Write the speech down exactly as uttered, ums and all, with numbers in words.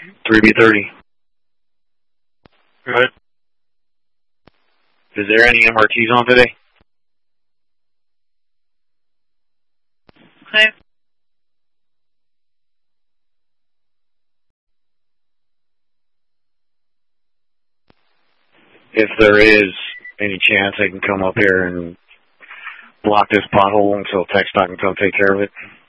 three B thirty. Good. Is there any M R Ts on today? Okay. If there is any chance I can come up here and block this pothole until TxDOT can come take care of it.